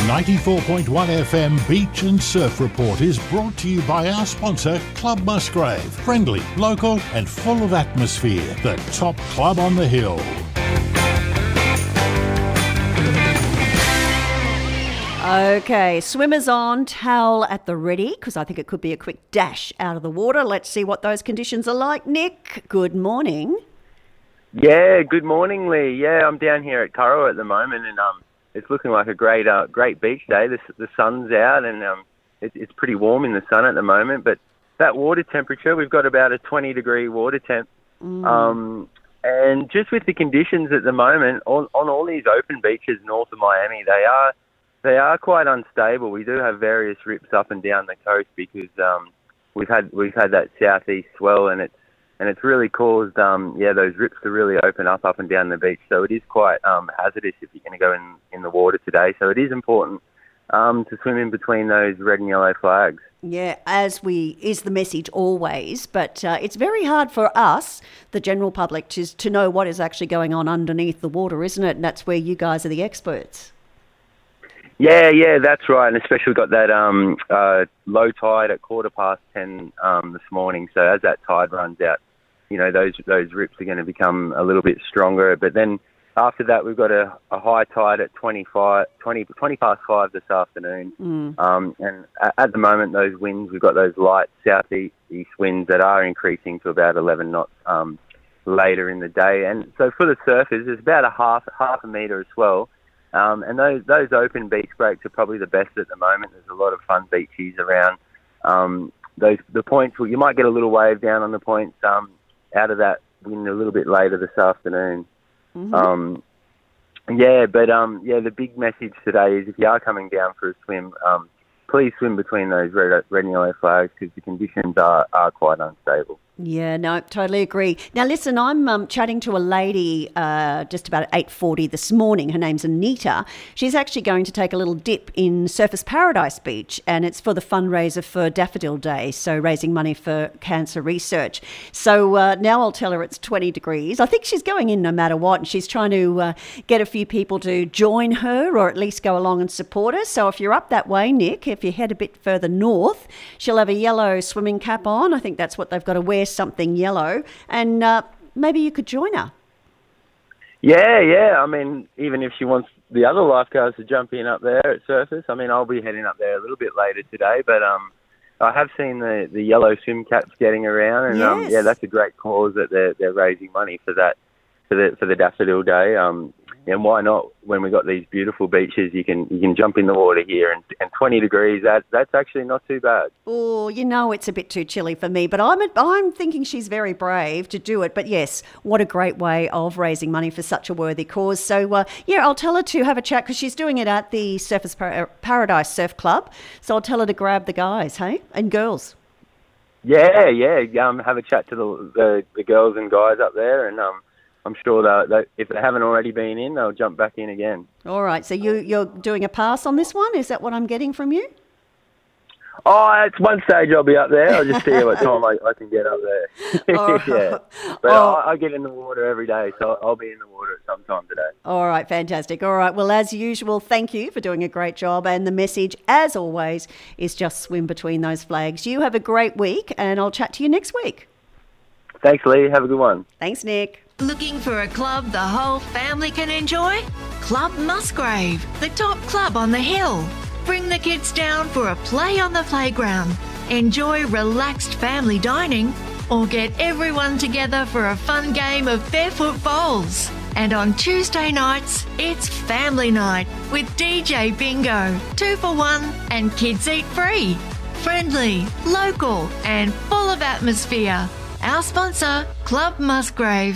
94.1 FM Beach and Surf Report is brought to you by our sponsor, Club Musgrave. Friendly, local and full of atmosphere. The top club on the hill. Okay, swimmers on, towel at the ready, because I think it could be a quick dash out of the water. Let's see what those conditions are like. Nick, good morning. Yeah, good morning, Lee. Yeah, I'm down here at Currow at the moment, and it's looking like a great beach day. The sun's out, and it's pretty warm in the sun at the moment. But that water temperature, we've got about a 20-degree water temp. And just with the conditions at the moment, on all these open beaches north of Miami, they are quite unstable. We do have various rips up and down the coast because we've had that southeast swell, and it's really caused those rips to really open up and down the beach. So it is quite hazardous if you're going to go in the water today. So it is important to swim in between those red and yellow flags. Yeah, is the message always, but it's very hard for us, the general public, to know what is actually going on underneath the water, isn't it? And that's where you guys are the experts. Yeah, that's right. And especially got that low tide at 10:15 this morning. So as that tide runs out, those rips are going to become a little bit stronger. But then after that, we've got a high tide at 20 past 5 this afternoon. And at the moment, those winds, we've got those light southeast winds that are increasing to about 11 knots later in the day. And so for the surfers, there's about a half a metre as well. And those open beach breaks are probably the best at the moment. There's a lot of fun beaches around. The points, you might get a little wave down on the points out of that wind a little bit later this afternoon. The big message today is if you are coming down for a swim, please swim between those red and yellow flags because the conditions are quite unstable. Yeah, no, totally agree. Now, listen, I'm chatting to a lady just about at 8:40 this morning. Her name's Anita. She's actually going to take a little dip in Surfers Paradise Beach, and it's for the fundraiser for Daffodil Day, so raising money for cancer research. So now I'll tell her it's 20 degrees. I think she's going in no matter what, and she's trying to get a few people to join her or at least go along and support her. So if you're up that way, Nick, if you head a bit further north, she'll have a yellow swimming cap on. I think that's what they've got to wear, something yellow, and maybe you could join her. Yeah. I mean, even if she wants the other lifeguards to jump in up there at Surface, I mean, I'll be heading up there a little bit later today, but I have seen the yellow swim caps getting around, and yes. That's a great cause that they're raising money for that for the Daffodil Day. And why not? When we got these beautiful beaches, you can jump in the water here, and 20 degrees. That's actually not too bad. Oh, it's a bit too chilly for me, but I'm thinking she's very brave to do it. But yes, what a great way of raising money for such a worthy cause. So I'll tell her to have a chat because she's doing it at the Surfers Paradise Surf Club. So I'll tell her to grab the guys, hey, and girls. Yeah. Have a chat to the girls and guys up there, and I'm sure that if they haven't already been in, they'll jump back in again. All right. So you're doing a pass on this one? Is that what I'm getting from you? Oh, at one stage I'll be up there. I'll just see what time I can get up there. Right. Yeah. But I get in the water every day, so I'll be in the water at some time today. All right. Fantastic. All right. Well, as usual, thank you for doing a great job. And the message, as always, is just swim between those flags. You have a great week, and I'll chat to you next week. Thanks, Lee. Have a good one. Thanks, Nick. Looking for a club the whole family can enjoy? Club Musgrave, the top club on the hill. Bring the kids down for a play on the playground. Enjoy relaxed family dining, or get everyone together for a fun game of barefoot bowls. And on Tuesday nights, it's family night with DJ Bingo, 2 for 1 and kids eat free. Friendly, local and full of atmosphere. Our sponsor, Club Musgrave.